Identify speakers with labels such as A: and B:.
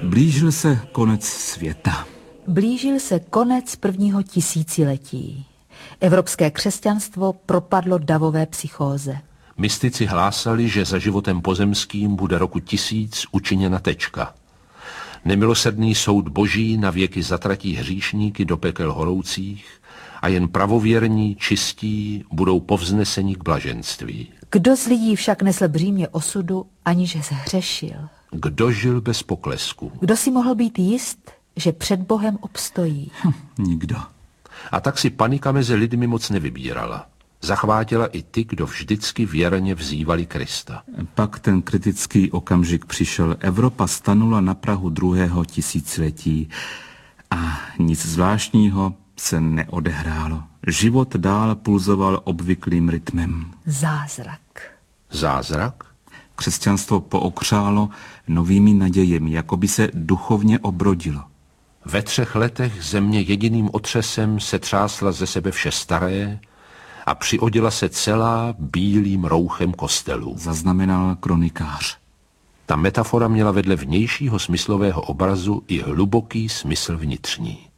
A: Blížil se konec světa.
B: Blížil se konec prvního tisíciletí. Evropské křesťanstvo propadlo davové psychóze.
C: Mystici hlásali, že za životem pozemským bude roku 1000 učiněna tečka. Nemilosrdný soud Boží na věky zatratí hříšníky do pekel horoucích a jen pravověrní, čistí budou povzneseni k blaženství.
B: Kdo z lidí však nesl břímě osudu, aniž zhřešil?
C: Kdo žil bez poklesku?
B: Kdo si mohl být jist, že před Bohem obstojí?
A: Nikdo.
C: A tak si panika mezi lidmi moc nevybírala. Zachvátila i ty, kdo vždycky věrně vzývali Krista.
A: Pak ten kritický okamžik přišel. Evropa stanula na prahu druhého tisíciletí a nic zvláštního se neodehrálo. Život dál pulzoval obvyklým rytmem.
B: Zázrak.
C: Zázrak?
A: Křesťanstvo pookřálo novými nadějemi, jako by se duchovně obrodilo.
C: Ve 3 letech země jediným otřesem se třásla ze sebe vše staré a přioděla se celá bílým rouchem kostelů.
A: Zaznamenal kronikář.
C: Ta metafora měla vedle vnějšího smyslového obrazu i hluboký smysl vnitřní.